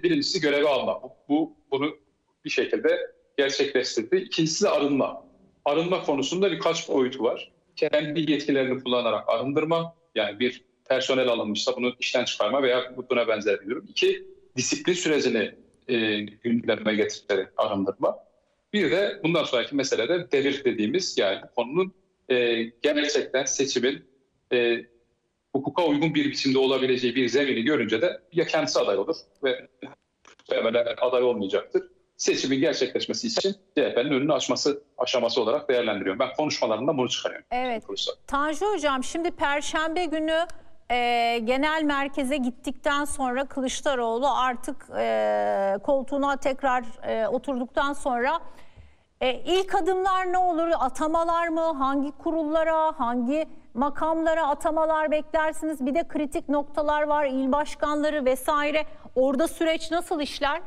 birincisi görevi alma. Bunu bir şekilde gerçekleştirdi. İkincisi de arınma. Arınma konusunda birkaç boyutu var. Kendi yetkilerini kullanarak arındırma, yani bir personel alınmışsa bunu işten çıkarma veya buna benzer bir durum. İki, disiplin sürecini gündeme getirerek arındırma. Bir de bundan sonraki meselede devir dediğimiz, yani bu konunun gerçekten seçimin hukuka uygun bir biçimde olabileceği bir zemini görünce de ya kendisi aday olur ve aday olmayacaktır. Seçimin gerçekleşmesi için CHP'nin önünü açması aşaması olarak değerlendiriyorum. Ben konuşmalarından bunu çıkarıyorum. Evet. Tanju Hocam, şimdi Perşembe günü genel merkeze gittikten sonra Kılıçdaroğlu artık koltuğuna tekrar oturduktan sonra ilk adımlar ne olur? Atamalar mı? Hangi kurullara, hangi makamlara atamalar beklersiniz? Bir de kritik noktalar var, il başkanları vesaire. Orada süreç nasıl işler?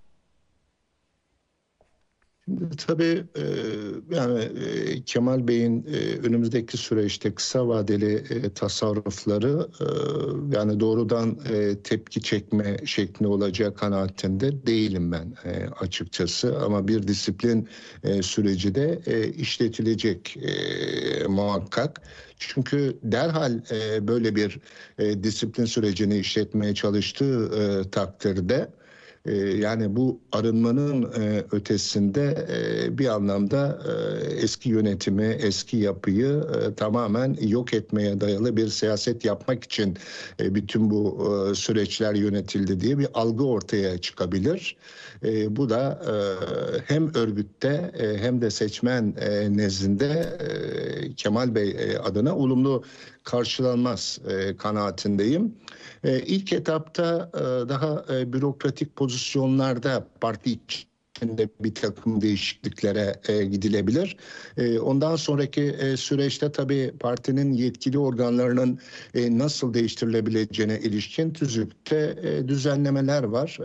Şimdi tabii yani Kemal Bey'in önümüzdeki süreçte kısa vadeli tasarrufları yani doğrudan tepki çekme şekli olacağı kanaatinde değilim ben açıkçası. Ama bir disiplin süreci de işletilecek muhakkak. Çünkü derhal böyle bir disiplin sürecini işletmeye çalıştığı takdirde yani bu arınmanın ötesinde bir anlamda eski yönetimi, eski yapıyı tamamen yok etmeye dayalı bir siyaset yapmak için bütün bu süreçler yönetildi diye bir algı ortaya çıkabilir. Bu da hem örgütte hem de seçmen nezdinde Kemal Bey adına olumlu karşılanmaz kanaatindeyim. İlk etapta daha bürokratik pozisyonlarda parti içinde bir takım değişikliklere gidilebilir. Ondan sonraki süreçte tabii partinin yetkili organlarının nasıl değiştirilebileceğine ilişkin tüzükte düzenlemeler var.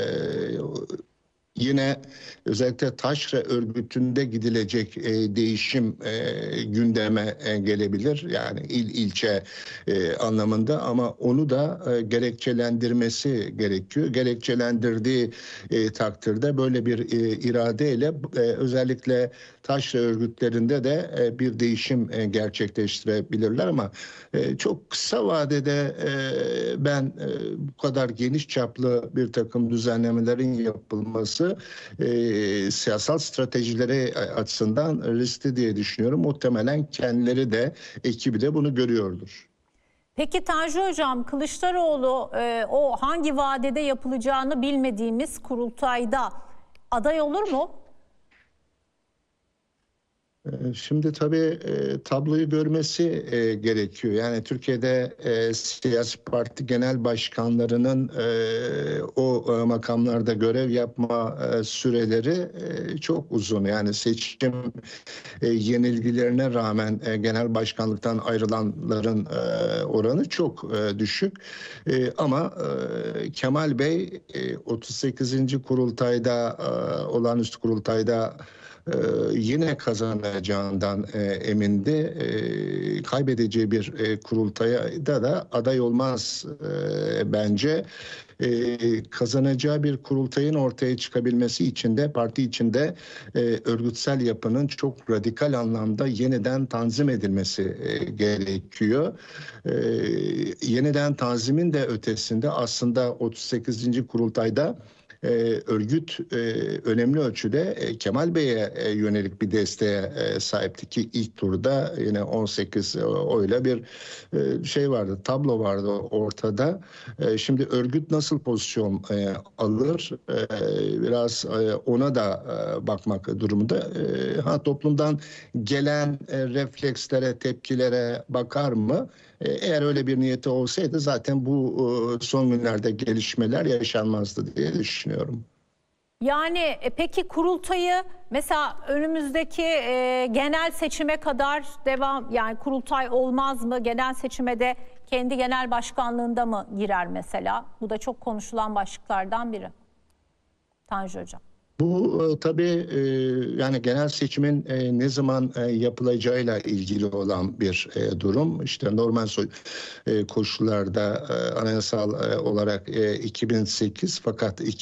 Yine özellikle taşra örgütünde gidilecek değişim gündeme gelebilir. Yani ilçe anlamında, ama onu da gerekçelendirmesi gerekiyor. Gerekçelendirdiği takdirde böyle bir iradeyle özellikle taşra örgütlerinde de bir değişim gerçekleştirebilirler, ama çok kısa vadede ben bu kadar geniş çaplı bir takım düzenlemelerin yapılması siyasal stratejileri açısından riskli diye düşünüyorum. Muhtemelen kendileri de, ekibi de bunu görüyordur. Peki Tanju Hocam, Kılıçdaroğlu o hangi vadede yapılacağını bilmediğimiz kurultayda aday olur mu? Şimdi tabii tabloyu görmesi gerekiyor. Yani Türkiye'de siyasi parti genel başkanlarının o makamlarda görev yapma süreleri çok uzun. Yani seçim yenilgilerine rağmen genel başkanlıktan ayrılanların oranı çok düşük. Ama Kemal Bey 38. kurultayda, olağanüstü kurultayda yine kazanacağından emindi. Kaybedeceği bir kurultaya da aday olmaz bence. Kazanacağı bir kurultayın ortaya çıkabilmesi için de parti içinde örgütsel yapının çok radikal anlamda yeniden tanzim edilmesi gerekiyor. Yeniden tanzimin de ötesinde aslında 38. kurultayda örgüt önemli ölçüde Kemal Bey'e yönelik bir desteğe sahipti ki ilk turda yine 18 oyla bir şey vardı, tablo vardı ortada. Şimdi örgüt nasıl pozisyon alır? Biraz ona da bakmak durumunda. Toplumdan gelen reflekslere, tepkilere bakar mı? Eğer öyle bir niyeti olsaydı zaten bu son günlerde gelişmeler yaşanmazdı diye düşünüyorum. Yani peki kurultayı mesela önümüzdeki genel seçime kadar devam, yani kurultay olmaz mı? Genel seçime de kendi genel başkanlığında mı girer mesela? Bu da çok konuşulan başlıklardan biri. Tanju Hocam. Bu tabii yani genel seçimin ne zaman yapılacağıyla ilgili olan bir durum. İşte normal koşullarda anayasal olarak 2008, fakat